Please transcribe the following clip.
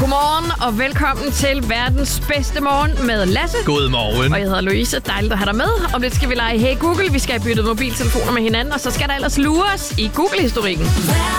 Godmorgen og velkommen til verdens bedste morgen med Lasse. Godmorgen. Og jeg hedder Louise. Dejligt at have dig med. Om lidt skal vi lege Hey Google. Vi skal have byttet mobiltelefoner med hinanden, og så skal der ellers lures i Google-historikken.